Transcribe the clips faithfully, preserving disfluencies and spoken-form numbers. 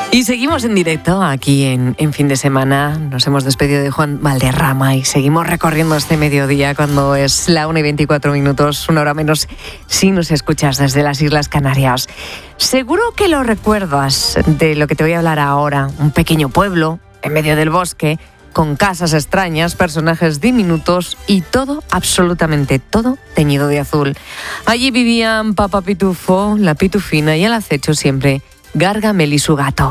Y seguimos en directo aquí en, en Fin de Semana. Nos hemos despedido de Juan Valderrama y seguimos recorriendo este mediodía cuando es la una y veinticuatro minutos, una hora menos, si nos escuchas desde las Islas Canarias. Seguro que lo recuerdas de lo que te voy a hablar ahora. Un pequeño pueblo en medio del bosque, con casas extrañas, personajes diminutos y todo, absolutamente todo, teñido de azul. Allí vivían Papá Pitufo, la Pitufina y al acecho siempre Gargamel y su gato.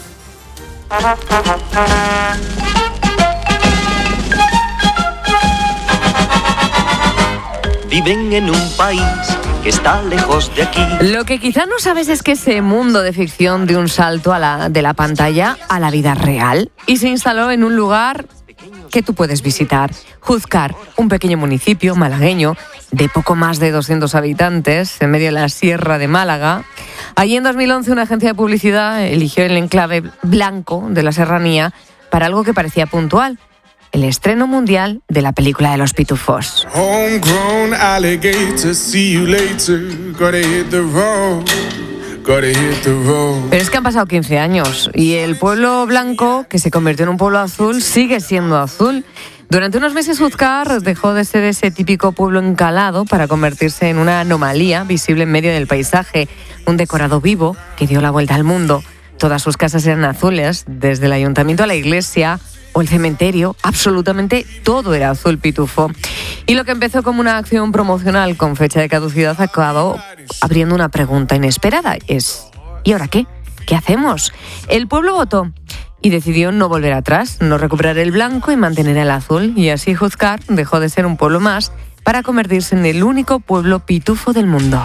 Viven en un país que está lejos de aquí. Lo que quizá no sabes es que ese mundo de ficción dio un salto a la, de la pantalla a la vida real y se instaló en un lugar que tú puedes visitar. Juzcar, un pequeño municipio malagueño de poco más de doscientos habitantes en medio de la Sierra de Málaga. Allí en dos mil once una agencia de publicidad eligió el enclave blanco de la serranía para algo que parecía puntual: el estreno mundial de la película de los Pitufos. Homegrown alligator, see you later, gotta hit the road. Pero es que han pasado quince años y el pueblo blanco, que se convirtió en un pueblo azul, sigue siendo azul. Durante unos meses Juzcar dejó de ser ese típico pueblo encalado para convertirse en una anomalía visible en medio del paisaje, un decorado vivo que dio la vuelta al mundo. Todas sus casas eran azules, desde el ayuntamiento a la iglesia o el cementerio, absolutamente todo era azul pitufo. Y lo que empezó como una acción promocional con fecha de caducidad acabó abriendo una pregunta inesperada. Es, ¿y ahora qué? ¿Qué hacemos? El pueblo votó y decidió no volver atrás, no recuperar el blanco y mantener el azul. Y así Juzcar dejó de ser un pueblo más para convertirse en el único pueblo pitufo del mundo.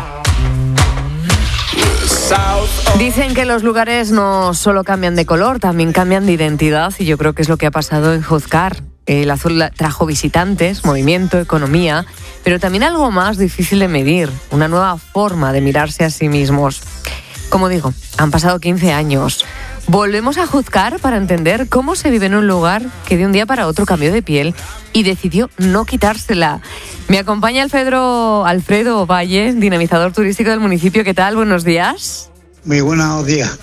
Dicen que los lugares no solo cambian de color, también cambian de identidad, y yo creo que es lo que ha pasado en Juzcar. El azul trajo visitantes, movimiento, economía, pero también algo más difícil de medir, una nueva forma de mirarse a sí mismos. Como digo, han pasado quince años. Volvemos a Juzcar para entender cómo se vive en un lugar que de un día para otro cambió de piel y decidió no quitársela. Me acompaña Alfredo, Alfredo Valle, dinamizador turístico del municipio. ¿Qué tal? Buenos días. Muy buenos días.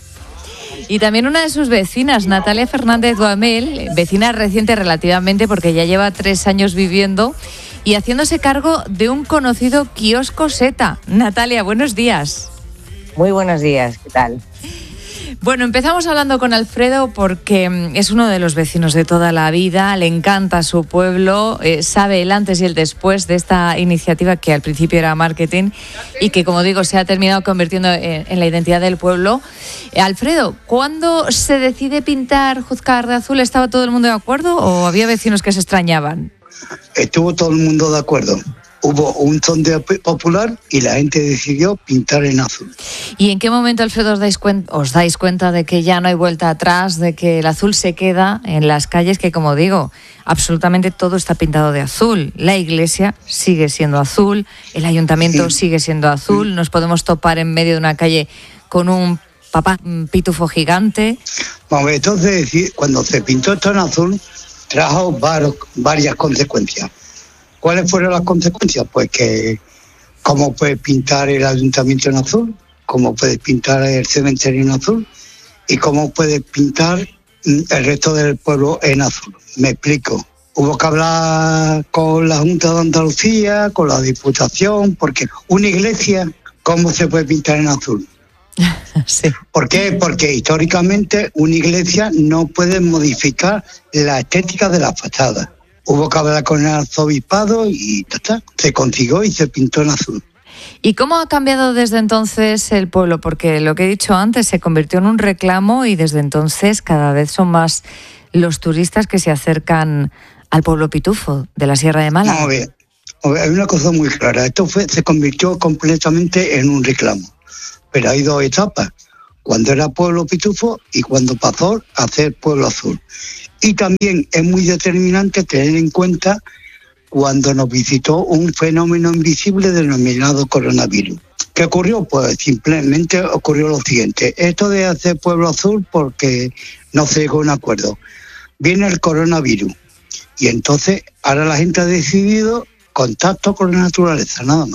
Y también una de sus vecinas, Natalia Fernández Duhamel, vecina reciente relativamente porque ya lleva tres años viviendo y haciéndose cargo de un conocido kiosco Seta. Natalia, buenos días. Muy buenos días, ¿qué tal? Bueno, empezamos hablando con Alfredo porque es uno de los vecinos de toda la vida, le encanta su pueblo, eh, sabe el antes y el después de esta iniciativa que al principio era marketing y que, como digo, se ha terminado convirtiendo en, en la identidad del pueblo. Eh, Alfredo, ¿cuándo se decide pintar Juzcar de azul? ¿Estaba todo el mundo de acuerdo o había vecinos que se extrañaban? Estuvo todo el mundo de acuerdo. Hubo un sondeo popular y la gente decidió pintar en azul. ¿Y en qué momento, Alfredo, os dais, cuen- os dais cuenta de que ya no hay vuelta atrás, de que el azul se queda en las calles, que, como digo, absolutamente todo está pintado de azul? La iglesia sigue siendo azul, el ayuntamiento sí. sigue siendo azul, nos podemos topar en medio de una calle con un papá pitufo gigante. Bueno, entonces, cuando se pintó esto en azul, trajo var- varias consecuencias. ¿Cuáles fueron las consecuencias? Pues que cómo puedes pintar el ayuntamiento en azul, cómo puedes pintar el cementerio en azul y cómo puedes pintar el resto del pueblo en azul. Me explico. Hubo que hablar con la Junta de Andalucía, con la Diputación, porque una iglesia, ¿cómo se puede pintar en azul? Sí. ¿Por qué? Porque históricamente una iglesia no puede modificar la estética de la fachada. Hubo que hablar con el arzobispado y ta, ta, se consiguió y se pintó en azul. ¿Y cómo ha cambiado desde entonces el pueblo? Porque lo que he dicho antes, se convirtió en un reclamo y desde entonces cada vez son más los turistas que se acercan al pueblo pitufo de la Sierra de Málaga. No, a ver, a ver, hay una cosa muy clara. Esto fue, se convirtió completamente en un reclamo. Pero hay dos etapas. Cuando era pueblo pitufo y cuando pasó a ser pueblo azul. Y también es muy determinante tener en cuenta cuando nos visitó un fenómeno invisible denominado coronavirus. ¿Qué ocurrió? Pues simplemente ocurrió lo siguiente. Esto de hacer pueblo azul porque no se llegó a un acuerdo. Viene el coronavirus y entonces ahora la gente ha decidido contacto con la naturaleza, nada más.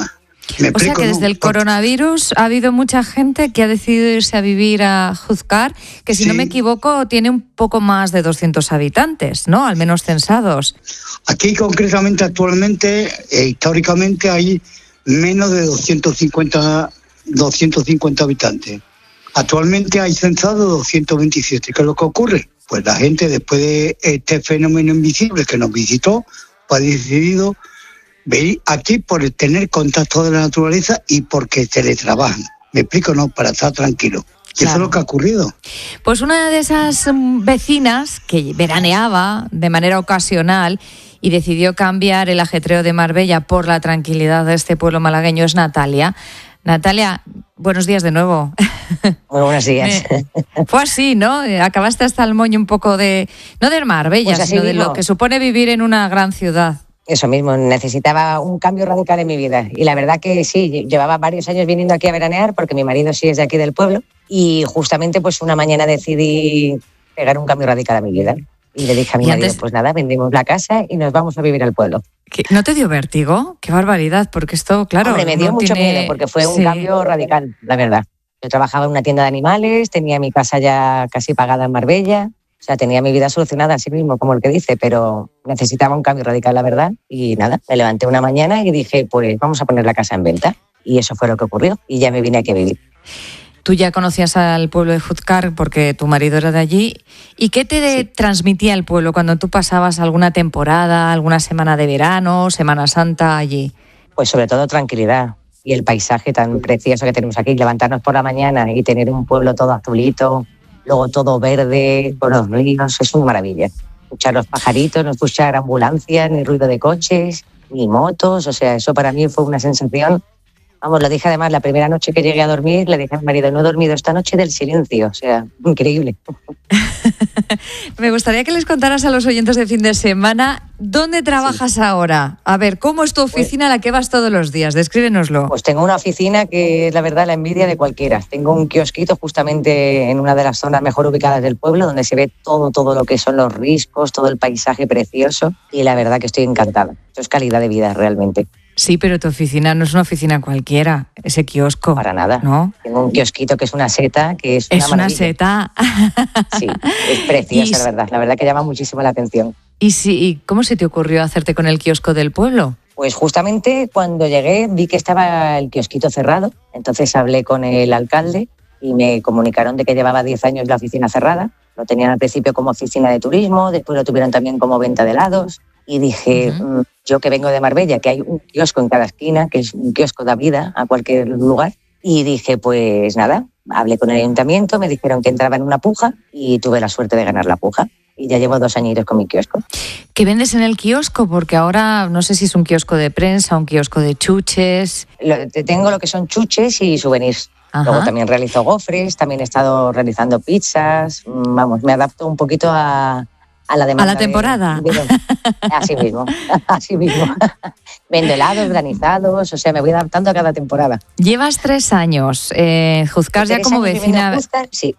¿Me O sea que explico, desde no? el coronavirus ha habido mucha gente que ha decidido irse a vivir a Juzcar, que si Sí. no me equivoco tiene un poco más de doscientos habitantes, ¿no? Al menos censados. Aquí concretamente, actualmente, eh, históricamente, hay menos de doscientos cincuenta, doscientos cincuenta habitantes. Actualmente hay censados doscientos veintisiete. ¿Qué es lo que ocurre? Pues la gente, después de este fenómeno invisible que nos visitó, pues ha decidido venir aquí por tener contacto de la naturaleza y porque teletrabajan. ¿Me explico? No, para estar tranquilo. Y Claro. eso es lo que ha ocurrido. Pues una de esas mm, vecinas que veraneaba de manera ocasional y decidió cambiar el ajetreo de Marbella por la tranquilidad de este pueblo malagueño es Natalia. Natalia, buenos días de nuevo. Muy buenos días. Me- Fue así, ¿no? Acabaste hasta el moño un poco de, no de Marbella, Pues así sino de mismo. lo que supone vivir en una gran ciudad. Eso mismo, necesitaba un cambio radical en mi vida. Y la verdad que sí, llevaba varios años viniendo aquí a veranear porque mi marido sí es de aquí del pueblo. Y justamente pues una mañana decidí pegar un cambio radical a mi vida. Y le dije a mi Y marido, antes- pues nada, vendimos la casa y nos vamos a vivir al pueblo. ¿Qué- ¿No te dio vértigo? Qué barbaridad, porque esto, claro... Hombre, me dio no mucho tiene- miedo porque fue un Sí. cambio radical, la verdad. Yo trabajaba en una tienda de animales, tenía mi casa ya casi pagada en Marbella, o sea, tenía mi vida solucionada así mismo, como el que dice, pero necesitaba un cambio radical, la verdad. Y nada, me levanté una mañana y dije, pues vamos a poner la casa en venta. Y eso fue lo que ocurrió y ya me vine aquí a vivir. Tú ya conocías al pueblo de Juzcar porque tu marido era de allí. ¿Y qué te de- transmitía el pueblo cuando tú pasabas alguna temporada, alguna semana de verano, Semana Santa allí? Pues sobre todo tranquilidad y el paisaje tan precioso que tenemos aquí, levantarnos por la mañana y tener un pueblo todo azulito, luego todo verde, con los ríos, es una maravilla. Escuchar los pajaritos, no escuchar ambulancias, ni ruido de coches, ni motos, o sea, eso para mí fue una sensación. Vamos, lo dije además la primera noche que llegué a dormir, le dije a mi marido, no he dormido esta noche del silencio, o sea, increíble. Me gustaría que les contaras a los oyentes de fin de semana dónde trabajas ahora. A ver, ¿cómo es tu oficina a la que vas todos los días? Descríbenoslo. Pues tengo una oficina que es la verdad la envidia de cualquiera. Tengo un kiosquito justamente en una de las zonas mejor ubicadas del pueblo, donde se ve todo, todo lo que son los riscos, todo el paisaje precioso y la verdad que estoy encantada. Eso es calidad de vida realmente. Sí, pero tu oficina no es una oficina cualquiera, ese kiosco. Para nada. ¿No? Tengo un kiosquito que es una seta, que es una Es una maravilla. seta. Sí, es preciosa, Y- la verdad. La verdad que llama muchísimo la atención. ¿Y, si, ¿Y cómo se te ocurrió hacerte con el kiosco del pueblo? Pues justamente cuando llegué vi que estaba el kiosquito cerrado, entonces hablé con el alcalde y me comunicaron de que llevaba diez años la oficina cerrada. Lo tenían al principio como oficina de turismo, después lo tuvieron también como venta de helados y dije, Ujú. "Mm, yo que vengo de Marbella, que hay un kiosco en cada esquina, que es un kiosco da vida a cualquier lugar, y dije, pues nada, hablé con el ayuntamiento, me dijeron que entraba en una puja y tuve la suerte de ganar la puja. Y ya llevo dos añitos con mi kiosco. ¿Qué vendes en el kiosco? Porque ahora no sé si es un kiosco de prensa, un kiosco de chuches. Lo- tengo lo que son chuches y souvenirs. Ajá. Luego también realizo gofres, también he estado realizando pizzas. Mm, Vamos, me adapto un poquito a, a la demanda. ¿A la temporada? de- de- así mismo, así mismo. Vendo helados, granizados, o sea, me voy adaptando a cada temporada. Llevas tres años. Eh, Juzcar ya ¿Tres como años viviendo vecina. en Juzcar? Sí.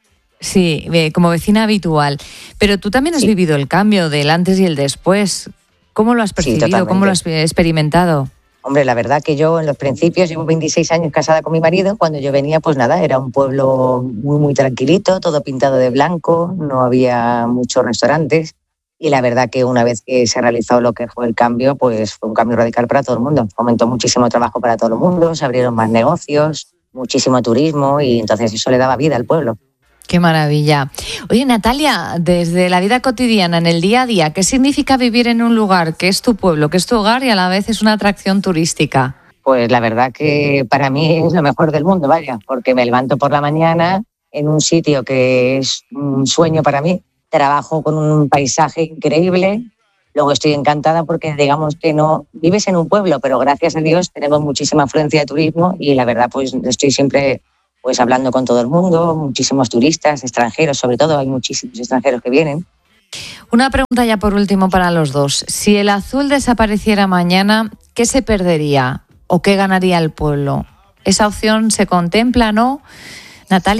Sí, eh, como vecina habitual. Pero tú también has Sí. vivido el cambio del antes y el después. ¿Cómo lo has percibido? ¿Cómo totalmente. lo has experimentado? Hombre, la verdad que yo en los principios llevo veintiséis años casada con mi marido. Cuando yo venía, pues nada, era un pueblo muy, muy tranquilito, todo pintado de blanco, no había muchos restaurantes. Y la verdad que una vez que se realizó lo que fue el cambio, pues fue un cambio radical para todo el mundo. Aumentó muchísimo trabajo para todo el mundo, se abrieron más negocios, muchísimo turismo y entonces eso le daba vida al pueblo. Qué maravilla. Oye, Natalia, desde la vida cotidiana, en el día a día, ¿qué significa vivir en un lugar que es tu pueblo, que es tu hogar y a la vez es una atracción turística? Pues la verdad que para mí es lo mejor del mundo, vaya, porque me levanto por la mañana en un sitio que es un sueño para mí, trabajo con un paisaje increíble, luego estoy encantada porque digamos que no vives en un pueblo, pero gracias a Dios tenemos muchísima afluencia de turismo y la verdad pues estoy siempre pues hablando con todo el mundo, muchísimos turistas, extranjeros, sobre todo hay muchísimos extranjeros que vienen. Una pregunta ya por último para los dos. Si el azul desapareciera mañana, ¿qué se perdería o qué ganaría el pueblo? ¿Esa opción se contempla, no? Natalia.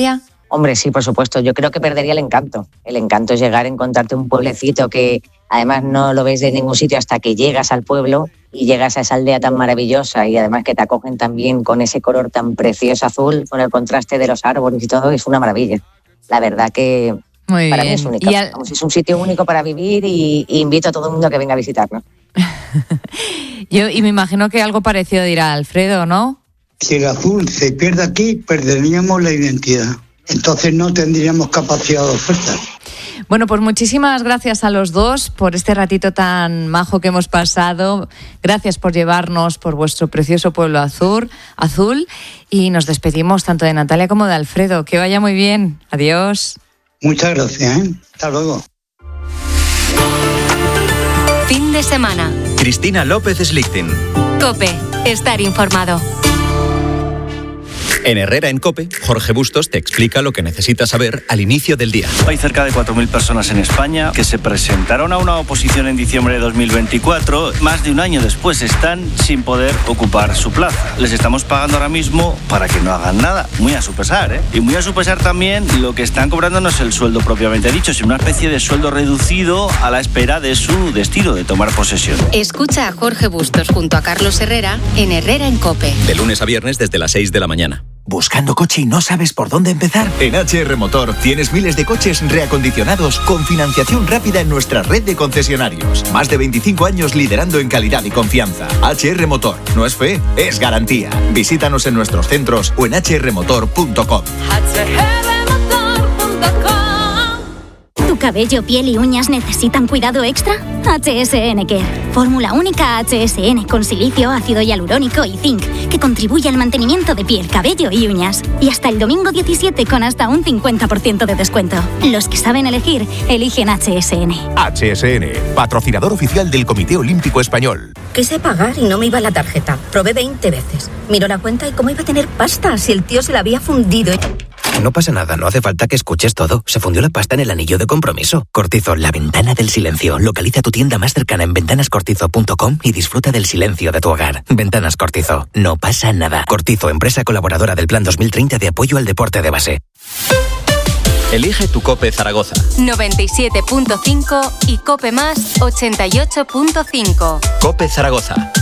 Hombre, sí, por supuesto. Yo creo que perdería el encanto. El encanto es llegar a encontrarte un pueblecito que además no lo ves de ningún sitio hasta que llegas al pueblo y llegas a esa aldea tan maravillosa y además que te acogen también con ese color tan precioso azul, con el contraste de los árboles y todo, es una maravilla. La verdad que Muy para bien. mí es único. Y al... Vamos, es un sitio único para vivir y, y invito a todo el mundo a que venga a visitarnos. Yo, y me imagino que algo parecido dirá Alfredo, ¿no? Si el azul se pierde aquí, perderíamos la identidad. Entonces no tendríamos capacidad de oferta. Bueno, pues muchísimas gracias a los dos por este ratito tan majo que hemos pasado. Gracias por llevarnos por vuestro precioso pueblo azul, azul. Y nos despedimos tanto de Natalia como de Alfredo. Que vaya muy bien. Adiós. Muchas gracias, ¿eh? Hasta luego. Fin de semana. Cristina López Slichting. COPE. Estar informado. En Herrera en COPE, Jorge Bustos te explica lo que necesitas saber al inicio del día. Hay cerca de cuatro mil personas en España que se presentaron a una oposición en diciembre de dos mil veinticuatro. Más de un año después están sin poder ocupar su plaza. Les estamos pagando ahora mismo para que no hagan nada, muy a su pesar, ¿eh? Y muy a su pesar también lo que están cobrando no es el sueldo propiamente dicho, sino una especie de sueldo reducido a la espera de su destino, de tomar posesión. Escucha a Jorge Bustos junto a Carlos Herrera en Herrera en COPE. De lunes a viernes desde las seis de la mañana. ¿Buscando coche y no sabes por dónde empezar? En H R Motor tienes miles de coches reacondicionados con financiación rápida en nuestra red de concesionarios. Más de veinticinco años liderando en calidad y confianza. H R Motor. No es fe, es garantía. Visítanos en nuestros centros o en h r motor punto com. ¿Tu cabello, piel y uñas necesitan cuidado extra? H S N Care. Fórmula única H S N con silicio, ácido hialurónico y zinc, que contribuye al mantenimiento de piel, cabello y uñas. Y hasta el domingo diecisiete con hasta un cincuenta por ciento de descuento. Los que saben elegir, eligen H S N. H S N, patrocinador oficial del Comité Olímpico Español. Quise pagar y no me iba la tarjeta. Probé veinte veces. Miro la cuenta y cómo iba a tener pasta si el tío se la había fundido. No pasa nada, no hace falta que escuches todo. Se fundió la pasta en el anillo de compromiso. Cortizo, la ventana del silencio. Localiza tu tienda más cercana en ventanas cortizo punto com y disfruta del silencio de tu hogar. Ventanas Cortizo, no pasa nada. Cortizo, empresa colaboradora del Plan dos mil treinta de apoyo al deporte de base. Elige tu COPE Zaragoza. noventa y siete punto cinco y COPE Más ochenta y ocho punto cinco. COPE Zaragoza.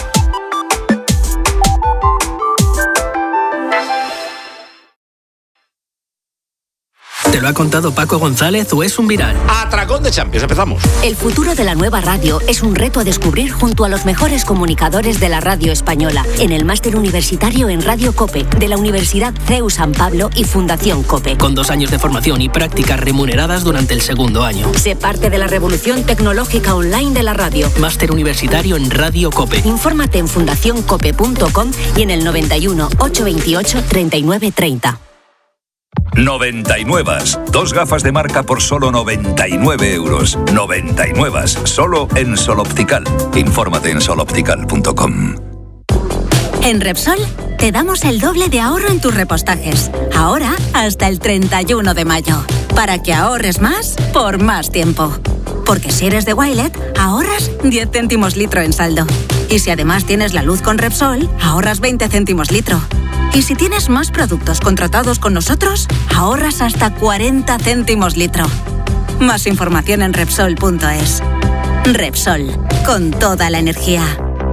¿Te lo ha contado Paco González o es un viral? Atracón de Champions, empezamos. El futuro de la nueva radio es un reto a descubrir junto a los mejores comunicadores de la radio española en el máster universitario en Radio COPE de la Universidad C E U San Pablo y Fundación COPE. Con dos años de formación y prácticas remuneradas durante el segundo año. Sé parte de la revolución tecnológica online de la radio. Máster universitario en Radio COPE. Infórmate en fundación cope punto com y en el noventa y uno, ochocientos veintiocho, treinta y nueve treinta. noventa y nueve. Dos gafas de marca por solo noventa y nueve euros. noventa y nueve. Solo en Sol Optical. Infórmate en sol optical punto com. En Repsol te damos el doble de ahorro en tus repostajes. Ahora hasta el treinta y uno de mayo. Para que ahorres más por más tiempo. Porque si eres de Wilet, ahorras diez céntimos litro en saldo. Y si además tienes la luz con Repsol, ahorras veinte céntimos litro. Y si tienes más productos contratados con nosotros, ahorras hasta cuarenta céntimos litro. Más información en Repsol punto es. Repsol, con toda la energía.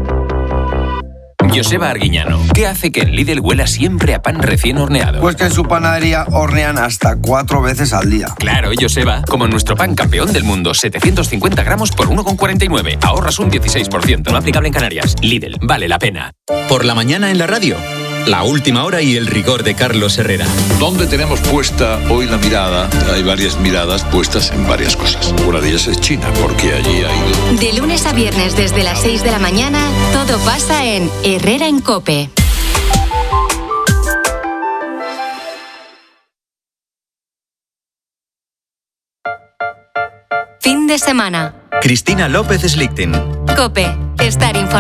Joseba Arguiñano, ¿qué hace que en Lidl huela siempre a pan recién horneado? Pues que en su panadería hornean hasta cuatro veces al día. Claro, Joseba, como nuestro pan campeón del mundo, setecientos cincuenta gramos por uno con cuarenta y nueve. Ahorras un dieciséis por ciento. No aplicable en Canarias. Lidl, vale la pena. Por la mañana en la radio. La última hora y el rigor de Carlos Herrera. ¿Dónde tenemos puesta hoy la mirada? Hay varias miradas puestas en varias cosas. Una de ellas es China, porque allí ha ido... De lunes a viernes desde las seis de la mañana, todo pasa en Herrera en COPE. Fin de semana. Cristina López Slichting. COPE. Estar informado.